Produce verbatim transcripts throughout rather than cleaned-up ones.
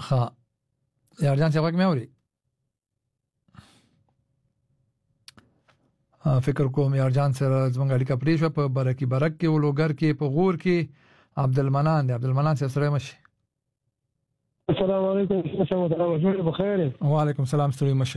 ها یارجان څه وګ مې اوري فکر کوم یارجان سره زمونږ اړیکه پرې شو په برکی برک کې ولوګر کې په غور کې عبدالمنان دی عبدالمنان سره مشي السلام علیکم ورحمة الله وبرکاته. وعلیکم السلام ستړي مشي.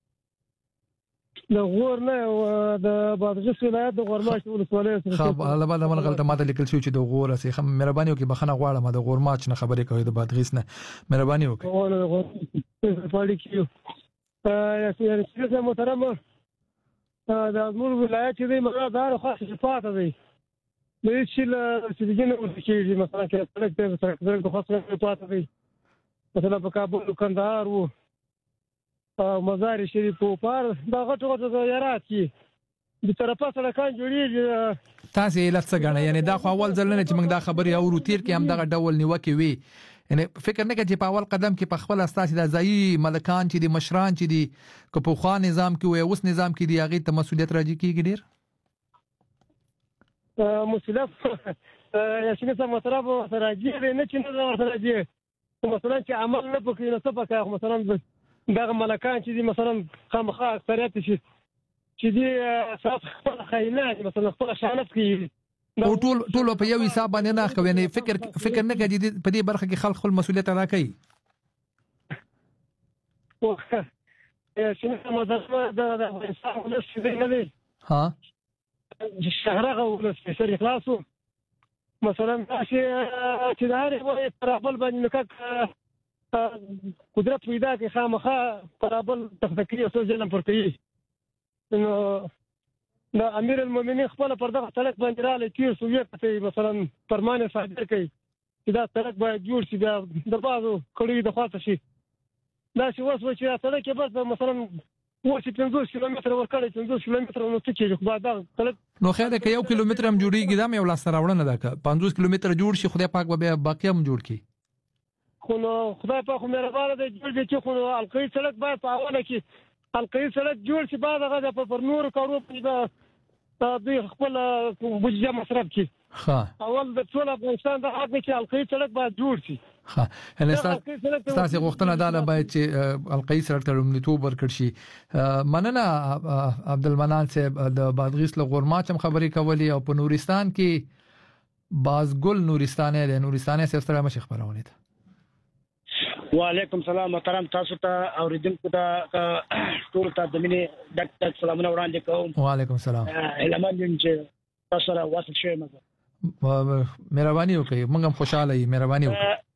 د غور نه د بادغیس ولایت د غورماچ ولسوالۍ سره خب الله بعد عمل غلطه ماته لیکل شو چې د غور سه مهرباني وکي بخنه غواړم د غورماچ نه خبرې کوي د بادغیس نه مهرباني وکي. او په لیکيو یا سیاسي محترم د ازمور ولایت چې موږ دار خاصه صفات دي د هیڅ چې دغه ورکیږي مثلا کې تلک ته سره د خاصه صفات دي مثلا په کابل کندهار وو مزار شریف او پار دا غټ غټ زیارات کی د طرفه سړکان جوړیږي تاسو یې لڅ غنه یعنی دا خو اول ځل نه چې موږ دا خبري اورو تیر کې هم دا ډول نیوکه وي یعنی فکر نه کوي چې په اول قدم کې په خپل اساس د ځای ملکان چې دي مشران چې دي که په خوا نظام کې وي اوس نظام کې دی هغه ته مسولیت راځي کیږي ډیر مسولیت یا څنګه مطلب راځي نه چې نه راځي مثلا چې عمل نه پکې نه څه پکې مثلا دغه ملکان چې دي مثلا خامخا اکثریت شي چې دي اساس خپل خاينات مثلا خپل شانت کې او ټول ټول په یو حساب باندې نه کوي نه فکر فکر نه کوي په دې برخه کې خلک خپل مسولیت ادا کوي او شنو مدرسه د افغانستان ولسی نه دي ها شهرغه ولسی سره خلاصو مثلا چې دا هر پر خپل باندې نکک قدرت پیدا کې خامخا پرابل تفکری او ځلم پر کوي نو د امیر المؤمنین خپل پر دغه تلک باندې را لکیر سوویت ته مثلا فرمان صادر کوي چې دا تلک باید جوړ شي د بازو کړي د خاصه شي دا چې وس و چې تلک بس مثلا و چې پنځوس کیلومتر ورکړي پنځوس کیلومتر نو څه کېږي خو دا تلک نو خیر ده که یو کیلومتر هم جوړیږي دا مې ولا سره وړنه ده که پنځوس کیلومتر جوړ شي خدای پاک به باقي هم جوړ کړي خو نو خدای په خو مهربانه دی جوړ دي چې خو القی سړک باید په اوله کې القی سړک جوړ شي بعد هغه په پر نور کارو په د خپل بودیجه مصرف کی ها اول د ټول افغانستان د حق کې القی سړک باید جوړ شي ها هله تاسو غوښتنه ده باید چې القی سړک ته لومړیتوب ورکړ شي مننه عبدالمنان صاحب د بادغیس له غورماچ هم خبرې کولې او په نورستان کې بازګل نورستانه له نورستانه سره مشي خبرونه ده وعلیکم السلام محترم تاسو ته اوریدونکو ته ټول ته د مینې ډاکټر سلامونه وړاندې کوم وعلیکم السلام علمان چې تاسو سره واسه شوم مهرباني وکړئ موږ هم خوشاله یو مهرباني وکړئ